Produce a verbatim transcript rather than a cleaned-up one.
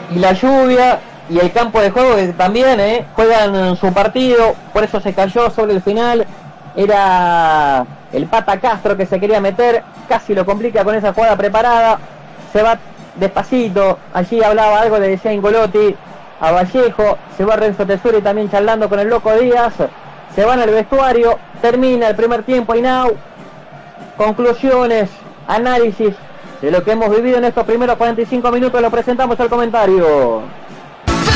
y la lluvia y el campo de juego que también eh, juegan su partido, por eso se cayó sobre el final. Era el Pata Castro que se quería meter, casi lo complica con esa jugada preparada, se va despacito, allí hablaba algo, le decía Ingolotti a Vallejo, se va Renzo Tesuri también charlando con el Loco Díaz, se van al vestuario, termina el primer tiempo y now, conclusiones, análisis de lo que hemos vivido en estos primeros cuarenta y cinco minutos, lo presentamos al comentario.